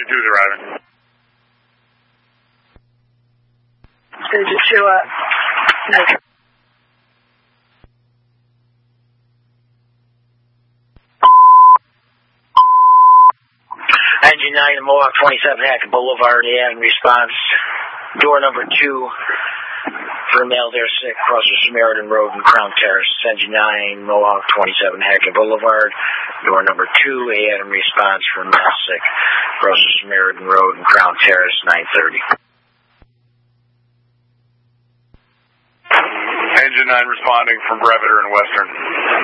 Engine 2's arriving. Engine 2, Engine 9 to Mohawk 27 Hackett Boulevard, in response. Door number 2 for male there sick, crosses Samaritan Road and Crown Terrace. Engine 9, Mohawk 27 Hackett Boulevard. Door number 2, in response for male sick, crosses Samaritan Road and Crown Terrace, 9:30. Engine 9 responding from Breviter and Western.